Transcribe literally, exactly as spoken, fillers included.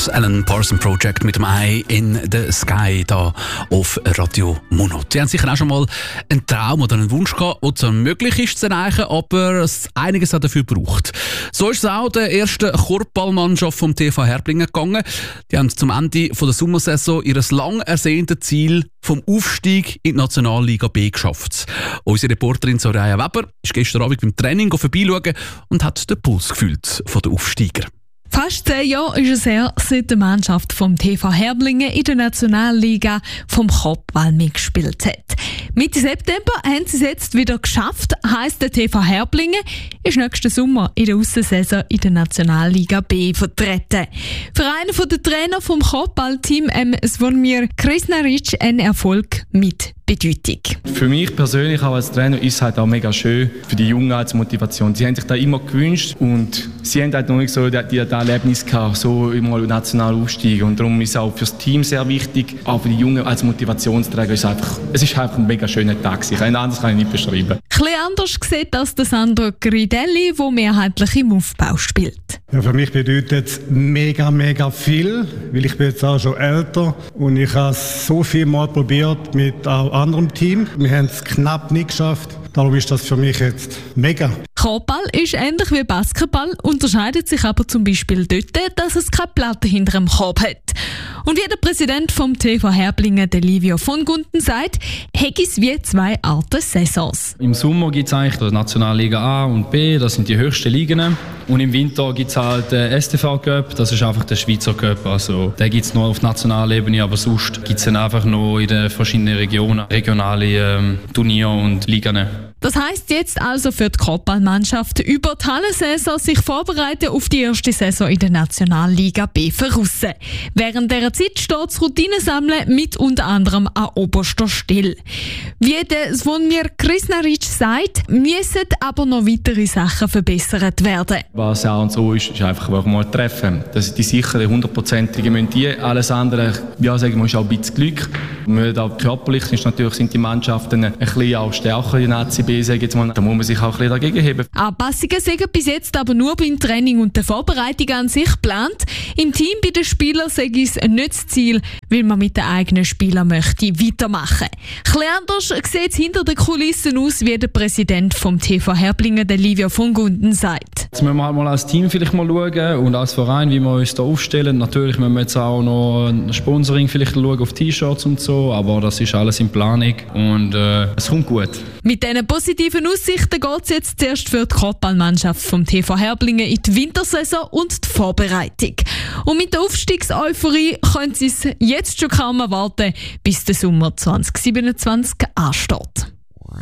das Alan Parsons Project mit dem Eye in the Sky da auf Radio Mono. Sie haben sicher auch schon mal einen Traum oder einen Wunsch gehabt, der zwar möglich ist zu erreichen, aber es einiges dafür braucht. So ist es auch der ersten Korbballmannschaft vom T V Herblingen gegangen. Die haben zum Ende der Sommersaison ihr lang ersehntes Ziel vom Aufstieg in die Nationalliga B geschafft. Unsere Reporterin Soraya Weber ist gestern Abend beim Training vorbeischauen und hat den Puls gefühlt von den Aufsteigern. Fast zehn Jahre ist es her, seit die Mannschaft vom T V Herblingen in der Nationalliga vom Korbball mitgespielt hat. Mitte September haben sie es jetzt wieder geschafft, heisst der T V Herblingen ist nächsten Sommer in der Aussensaison in der Nationalliga B vertreten. Für einen der Trainer vom Korbballteam, ähm, Zvonimir Krasnaric, ein Erfolg mit Bedeutung. Für mich persönlich auch als Trainer ist es halt auch mega schön für die Jungen als Motivation. Sie haben sich da immer gewünscht und sie haben halt noch nicht so das Erlebnis gehabt, so immer national aufsteigen. Und darum ist es auch für das Team sehr wichtig, auch für die Jungen als Motivationsträger ist es einfach, es ist einfach ein mega schöner Tag. Ein anderes kann ich nicht beschreiben. Ein bisschen anders sieht das der Sandro Gridelli, der mehrheitlich im Aufbau spielt. Ja, für mich bedeutet es mega, mega viel, weil ich bin jetzt auch schon älter und ich habe es so viel Mal probiert mit auch anderem Team. Wir haben es knapp nicht geschafft. Darum ist das für mich jetzt mega. Korbball ist ähnlich wie Basketball, unterscheidet sich aber zum Beispiel dort, dass es keine Platte hinter dem Korb hat. Und wie der Präsident vom T V Herblingen, der Livio von Gunten, sagt, hat es wie zwei Arten Saisons. Im Sommer gibt es eigentlich die Nationalliga A und B, das sind die höchsten Ligen. Und im Winter gibt es halt den S T V Cup, das ist einfach der Schweizer Cup. Also, den gibt es nur auf nationaler Ebene, aber sonst gibt es dann einfach noch in den verschiedenen Regionen regionale ähm, Turniere und Ligen. Das heisst jetzt also für die Korbballmannschaft über die Hallensaison sich vorbereiten auf die erste Saison in der Nationalliga B voraus. Während dieser Zeit steht das Routinesammeln mit unter anderem an oberster Stelle. Wie der Zvonimir Krasnaric sagt, müssen aber noch weitere Sachen verbessert werden. Was auch und so ist, ist einfach mal treffen. Das ist die sichere, hundertprozentige Möntie. Alles andere, ja, sagen wir, ist auch ein bisschen Glück. Wir auch körperlich ist natürlich, sind die Mannschaften ein bisschen auch stärker in der Nazi B, sage ich jetzt mal. Da muss man sich auch ein bisschen dagegen heben. Anpassungen sind bis jetzt aber nur beim Training und der Vorbereitung an sich geplant. Im Team bei den Spielern sage ich es nicht das Ziel, weil man mit den eigenen Spielern möchte weitermachen. Ein bisschen anders sieht es hinter den Kulissen aus, wie der Präsident vom T V Herblingen, der Livio von Gunten, sagt. Jetzt müssen wir halt mal als Team vielleicht mal schauen und als Verein, wie wir uns da aufstellen. Natürlich müssen wir jetzt auch noch ein Sponsoring vielleicht schauen auf T-Shirts und so, aber das ist alles in Planung und äh, es kommt gut. Mit diesen positiven Aussichten geht es jetzt zuerst für die Korbballmannschaft vom T V Herblingen in die Wintersaison und die Vorbereitung. Und mit der Aufstiegseuphorie können sie es jetzt schon kaum erwarten, bis der Sommer zwanzig siebenundzwanzig ansteht.